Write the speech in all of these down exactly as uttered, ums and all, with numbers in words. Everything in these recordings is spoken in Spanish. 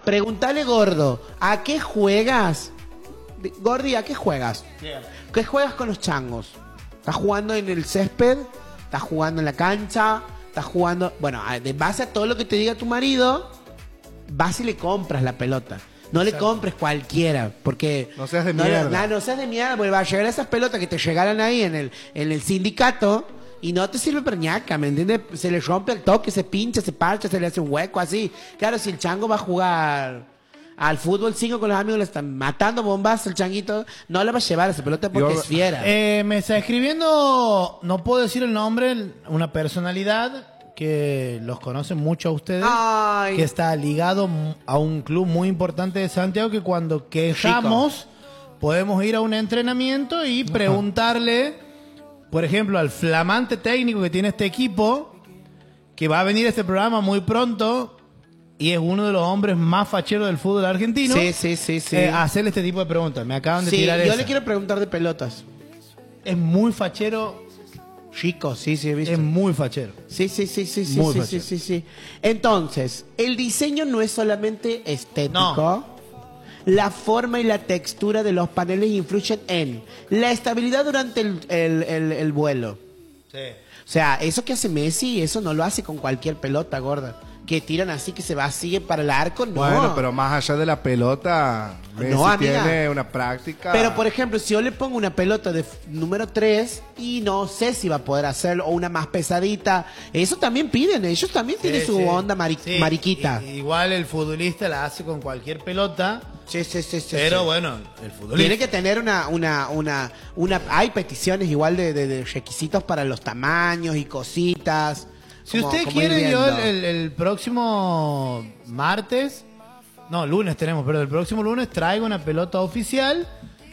Preguntale, gordo, ¿a qué juegas? Gordi, ¿a qué juegas? Bien. ¿Qué juegas con los changos? ¿Estás jugando en el césped? ¿Estás jugando en la cancha? ¿Estás jugando...? Bueno, de base a todo lo que te diga tu marido, vas y le compras la pelota. No le compres cualquiera, porque... No seas de no, mierda. No, no seas de mierda, porque va a llegar esas pelotas que te llegaran ahí en el, en el sindicato y no te sirve para ñaca, ¿me entiendes? Se le rompe el toque, se pincha, se parcha, se le hace un hueco así. Claro, si el chango va a jugar al fútbol cinco con los amigos, le están matando bombas al changuito, no le va a llevar esa pelota porque Yo- es fiera. Eh, me está escribiendo, no puedo decir el nombre, una personalidad que los conoce mucho a ustedes, Ay. que está ligado m- a un club muy importante de Santiago, que cuando quejamos podemos ir a un entrenamiento y preguntarle, por ejemplo, al flamante técnico que tiene este equipo, que va a venir a este programa muy pronto y es uno de los hombres más facheros del fútbol argentino. Sí, sí, sí, sí. eh, hacerle este tipo de preguntas. Me acaban de Sí, tirar yo esa. le quiero preguntar de pelotas. Es muy fachero. Chicos, sí, sí, he visto. Es muy fachero. Sí, sí, sí, sí, sí, Muy sí, sí, fachero. sí, sí. Entonces, el diseño no es solamente estético. No. La forma y la textura de los paneles influyen en la estabilidad durante el, el- el- el vuelo. Sí. O sea, eso que hace Messi, eso no lo hace con cualquier pelota, gorda. Que tiran así, que se vacíe para el arco, no. Bueno, pero más allá de la pelota, Messi No, amiga. tiene una práctica. Pero, por ejemplo, si yo le pongo una pelota de f- número tres y no sé si va a poder hacerlo, o una más pesadita, eso también piden, ellos también tienen Sí, su sí. onda mari- Sí, mariquita. i- igual el futbolista la hace con cualquier pelota, Sí, sí, sí, sí, pero sí. bueno, el futbolista. Tiene que tener una, una, una, una, hay peticiones igual de, de- de requisitos para los tamaños y cositas. Si como- usted como ir quiere, yo el, viendo. el- el próximo martes, no, lunes tenemos, pero el próximo lunes traigo una pelota oficial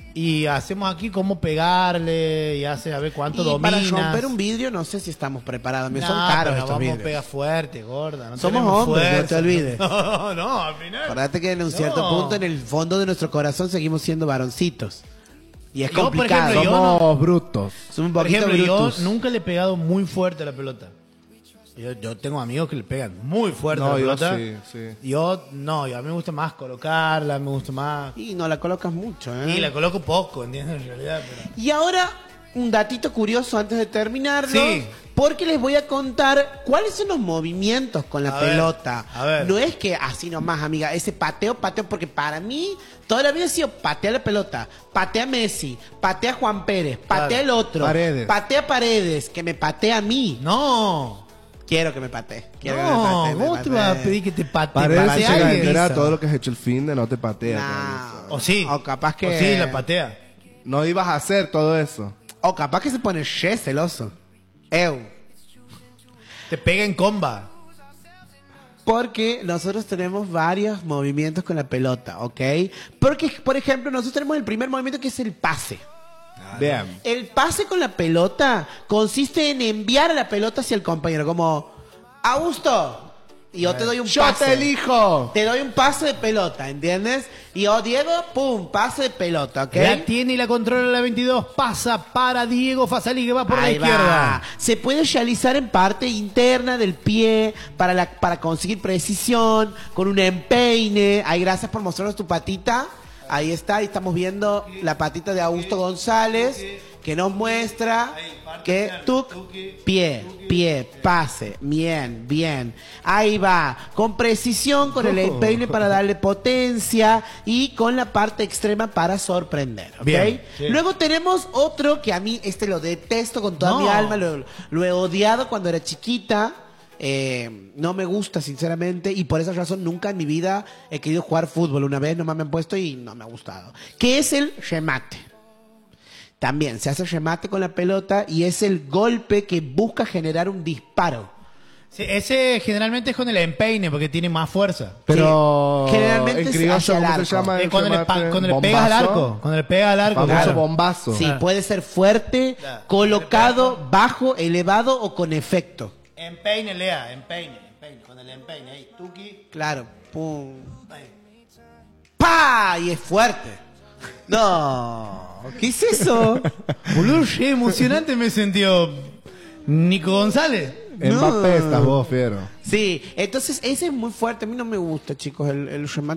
y hacemos aquí cómo pegarle y hace a ver cuánto Y dominas. para romper un vidrio no sé si estamos preparados, me No, son caros pero estos vamos vidrios. a pegar fuerte, gorda. No Somos tenemos hombres, no te fuerza. olvides. No, no, al final. Acordate que en un cierto No. punto, en el fondo de nuestro corazón, seguimos siendo varoncitos. Y es Yo, por complicado. ejemplo, yo Somos no- brutos. Somos un Por poquito ejemplo, yo brutos. nunca le he pegado muy fuerte a la pelota. Yo, yo tengo amigos que le pegan muy fuerte No, a la yo pelota. sí, sí. Yo no, yo, a mí me gusta más colocarla, me gusta más. Y no la colocas mucho, ¿eh? Y la coloco poco, ¿entiendes? En realidad. Pero... Y ahora, un datito curioso antes de terminarlo. Sí. Porque les voy a contar cuáles son los movimientos con la A ver, pelota. a ver. No es que así nomás, amiga, ese pateo, pateo, porque para mí toda la vida ha sido patea la pelota, patea Messi, patea Juan Pérez, patea Claro. el otro, Paredes. patea Paredes, que me patea a mí. No, Quiero que me patee. Quiero que me no, patee, me ¿cómo te patee. vas a pedir que te patee? Parece Patee que a alguien. entera todo lo que has hecho el fin de no te patea. Nah. O sí. O capaz que. O sí, la patea. No ibas a hacer todo eso. O capaz que se pone ye celoso. Eu. Te pega en comba. Porque nosotros tenemos varios movimientos con la pelota, ¿ok? Porque, por ejemplo, nosotros tenemos el primer movimiento que es el pase. Vean. El pase con la pelota consiste en enviar a la pelota hacia el compañero, como, Augusto, y yo te doy un Yo pase. te elijo. Te doy un pase de pelota, ¿entiendes? Y yo, Diego, pum, pase de pelota, ¿ok? La tiene y la controla la veintidós. Pasa para Diego Fasalí, que va por Ahí la izquierda. va. Se puede realizar en parte interna del pie para, la, para conseguir precisión, con un empeine. Ay, gracias por mostrarnos tu patita. Ahí está, ahí estamos viendo la patita de Augusto González, que nos muestra que tú, pie, pie, pase, bien, bien. Ahí va, con precisión, con el empeine para darle potencia y con la parte extrema para sorprender, ¿ok? Bien, sí. Luego tenemos otro que a mí este lo detesto con toda No. mi alma, lo, lo he odiado cuando era chiquita. Eh, no me gusta, sinceramente, y por esa razón nunca en mi vida he querido jugar fútbol. Una vez nomás me han puesto y no me ha gustado. Que es el remate. También se hace remate con la pelota y es el golpe que busca generar un disparo. Sí, ese generalmente es con el empeine porque tiene más fuerza. Pero Sí. Generalmente en es criollo, hacia el ¿cómo arco. se llama? Eh, el cuando le, remate? pa- cuando le pegas al ¿Bombazo? arco. Cuando le pegas al arco. Famoso claro. bombazo. Sí, Claro. puede ser fuerte, Claro. colocado, bajo, elevado o con efecto. Empeine, Lea, empeine, empeine, con el empeine, ahí, tuki, Claro, pum. ahí. ¡Pa! Y es fuerte. No, ¿qué es eso? Boludo, re emocionante me sintió Nico González. Mbappé estás vos, fiero. Sí, entonces ese es muy fuerte. A mí no me gusta, chicos, el, el remate